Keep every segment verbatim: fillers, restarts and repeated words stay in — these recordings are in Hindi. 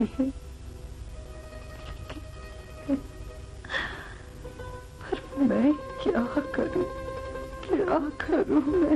पर मैं क्या करूं, क्या करूं मैं?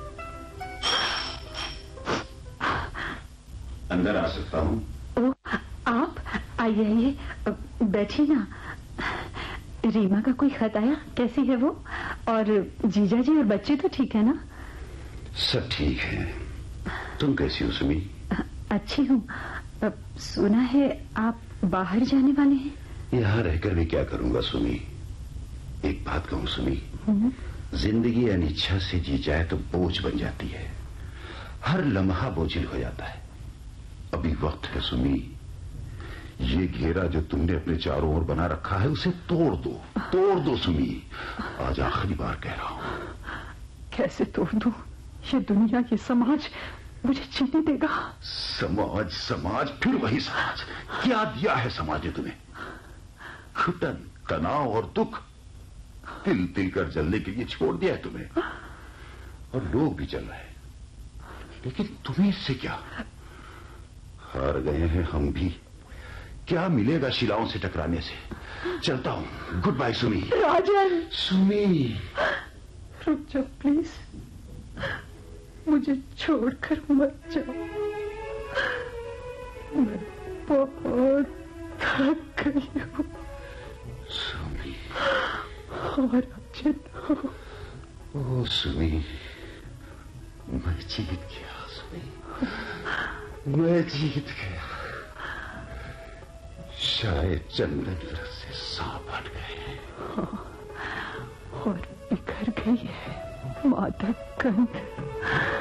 अंदर आ सकता हूं? ओ, आप आइए आइए, बैठिए ना। रीमा का कोई खत आया? कैसी है वो? और जीजा जी और बच्चे तो ठीक है ना? सब ठीक है। तुम कैसी हो सुमी? अच्छी हूँ। सुना है आप बाहर जाने वाले हैं? यहाँ रहकर भी क्या करूंगा सुमी। एक बात कहूँ सुमी, जिंदगी अनिच्छा से जी जाए तो बोझ बन जाती है। हर लम्हा बोझिल हो जाता है। अभी वक्त है सुमी, ये घेरा जो तुमने अपने चारों ओर बना रखा है उसे तोड़ दो, तोड़ दो सुमी। आज आखिरी बार कह रहा हूं। कैसे तोड़ दूं? ये दुनिया, ये समाज मुझे जीने देगा? समाज समाज फिर वही समाज। क्या दिया है समाज ने तुम्हें? घुटन, तनाव और दुख तिल तिल कर जलने के लिए छोड़ दिया है तुम्हें। और लोग भी जल रहे हैं, लेकिन तुम्हें इससे क्या? हार गए हैं हम भी। क्या मिलेगा शिलाओं से टकराने से? चलता हूं। Good bye Sumi. राजन! सुमी, रुक जाओ प्लीज, मुझे छोड़कर मत जाओ। मैं बहुत थक गई हूँ। सुमी। और राजन, ओ सुमी, मैं जीत गया सुमी, मैं जीत गया। शायद चंदन व्रत से सांप हट गए। हाँ, और बिखर गई है मादक गंध।